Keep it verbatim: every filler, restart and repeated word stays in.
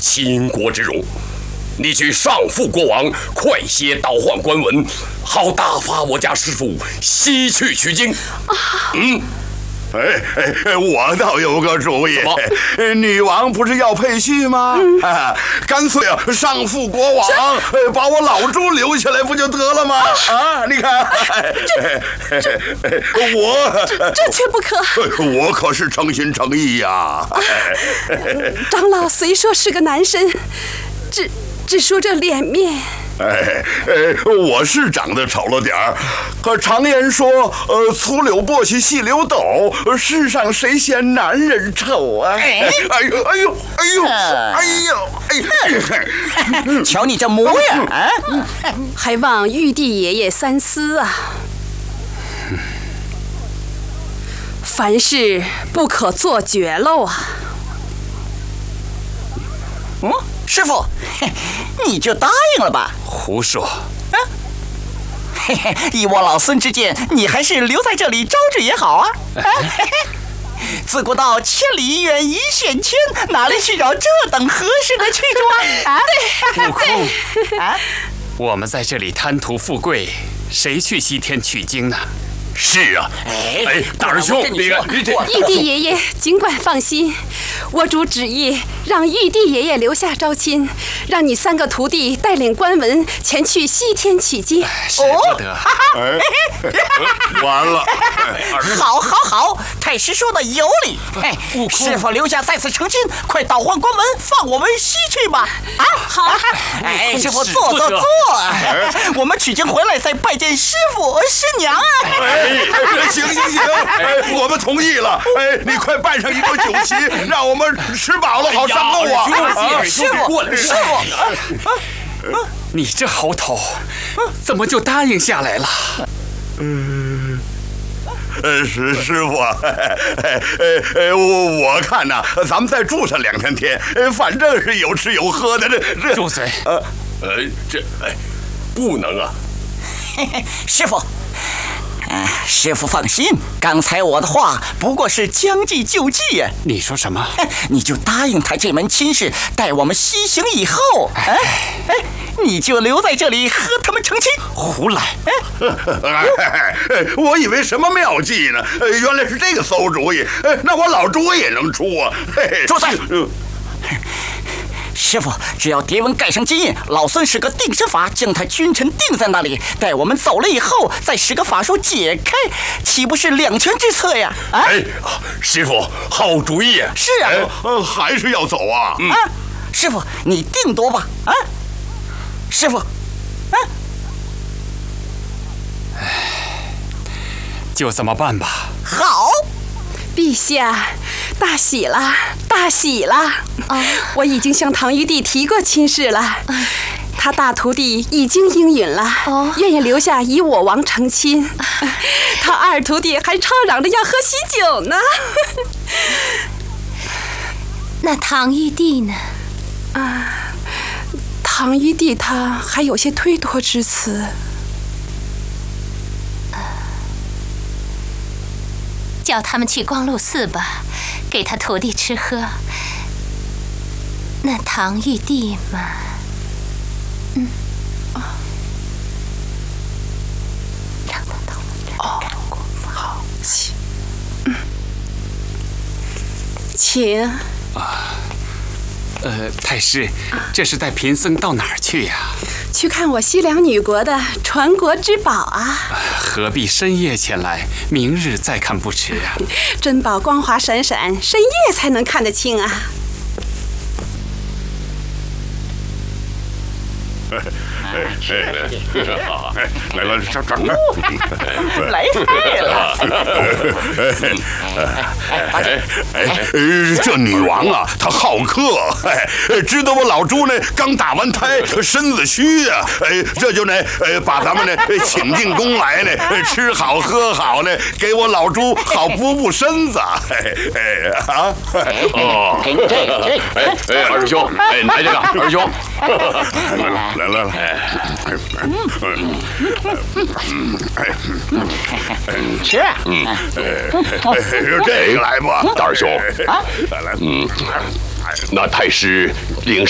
倾国之荣。你去上复国王，快些倒换官文，好打发我家师傅西去取经。啊，嗯。 哎哎，我倒有个主意。女王不是要配婿吗？嗯、啊，干脆啊，上复国王，把我老朱留下来不就得了吗？啊，你看， 这这我这这却不可。 我可是诚心诚意呀、啊啊。 长老虽说是个男生，只只说这脸面。 哎哎，我是长得丑了点儿，可常言说，呃，粗柳簸箕细柳斗，世上谁嫌男人丑啊？哎哎呦哎呦哎呦哎呦哎呦！瞧你这模样啊， 还望玉帝爷爷三思啊！凡事不可做绝喽啊！ 嗯。师傅，你就答应了吧？ 胡说！ 啊，嘿嘿，以我老孙之见，你还是留在这里招致也好啊。啊嘿嘿，自古道千里远一线牵，哪里去找这等合适的去处啊？啊， 对，悟空啊，我们在这里贪图富贵，谁去西天取经呢？是啊，哎哎，大师兄，那个玉帝爷爷尽管放心，我主旨意让玉帝爷爷留下招亲，让你三个徒弟带领官文前去西天取经。 使不得， 哎，完了！ 好，好，好，太师说的有理。哎，师傅留下在此成亲，快倒换官文，放我们西去吧。啊， 好。 哎，师傅坐坐坐，我们取经回来再拜见师傅师娘啊。 哎，行行行，哎，我们同意了。哎，你快办上一桌酒席，让我们吃饱了好上路啊！ 师傅，过来，师傅， 你这猴头，怎么就答应下来了？ 嗯，呃，师师傅，哎哎，我我看呐，咱们再住上两三天，反正是有吃有喝的。这这， 住嘴！呃呃，这哎，不能啊！ 师傅。啊、师傅放心，刚才我的话不过是将计就计呀。 你说什么？ 你就答应他这门亲事，待我们西行以后，哎哎，你就留在这里和他们成亲。 胡来！ 哎，我以为什么妙计呢？原来是这个馊主意。那我老朱也能出啊！ 住嘴！师傅，只要牒文盖上金印，老孙使个定身法，将他君臣定在那里。待我们走了以后，再使个法术解开，岂不是两全之策呀？啊！ 哎，师傅，好主意。 是啊， 呃，还是要走啊？ 啊，师傅，你定夺吧。啊，师傅，啊， 哎，就这么办吧。 好。 陛下，大喜了，大喜了！啊，我已经向唐玉帝提过亲事了，他大徒弟已经应允了，哦，愿意留下以我王成亲。他二徒弟还吵嚷着要喝喜酒呢。 那唐玉帝呢？ 啊，唐玉帝他还有些推脱之词。 叫他们去光禄寺吧，给他徒弟吃喝。那唐玉帝嘛，嗯，哦，让他到我这儿干过。 好，请，嗯，请。 啊，呃，太师，这是带贫僧到哪儿去呀？ 去看我西凉女国的传国之宝啊！ 何必深夜前来？明日再看不迟啊！ 珍宝光华闪闪，深夜才能看得清啊！ 哎哎哎，好，来了，上上来， 来菜了。 哎哎，这女王啊，她好客，哎，知道我老朱呢刚打完胎，身子虚呀，哎，这就呢，呃，把咱们呢请进宫来呢，吃好喝好呢，给我老朱好补补身子，哎哎啊， 哦，哎哎，二师兄，哎，来这个，二师兄， 来了。来来来，哎， 吃， 嗯，就这个来吧， 大师兄， 来来， 嗯，那太师领。